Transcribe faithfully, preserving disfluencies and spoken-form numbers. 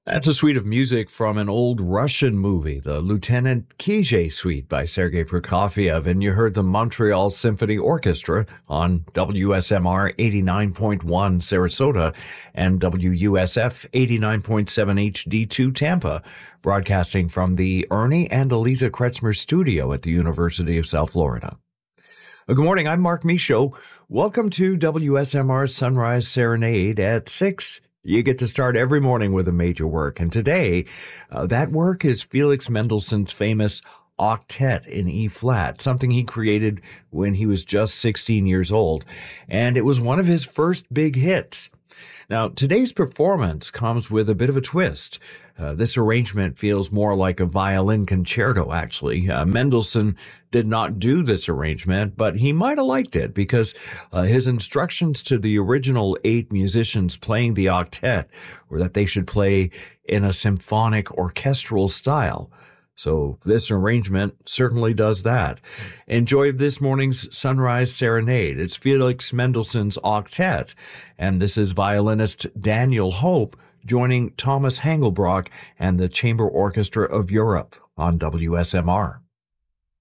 That's a suite of music from an old Russian movie, the Lieutenant Kijé Suite by Sergei Prokofiev, and you heard the Montreal Symphony Orchestra on W S M R eighty-nine point one Sarasota and W U S F eighty-nine point seven H D two Tampa, broadcasting from the Ernie and Eliza Kretzmer studio at the University of South Florida. Good morning, I'm Mark Michaud. Welcome to W S M R's Sunrise Serenade at six. You get to start every morning with a major work, and today, uh, that work is Felix Mendelssohn's famous Octet in E-flat, something he created when he was just sixteen years old, and it was one of his first big hits. Now, today's performance comes with a bit of a twist. Uh, this arrangement feels more like a violin concerto, actually. Uh, Mendelssohn did not do this arrangement, but he might have liked it because uh, his instructions to the original eight musicians playing the octet were that they should play in a symphonic orchestral style. So this arrangement certainly does that. Enjoy this morning's Sunrise Serenade. It's Felix Mendelssohn's Octet, and this is violinist Daniel Hope joining Thomas Hangelbrock and the Chamber Orchestra of Europe on W S M R.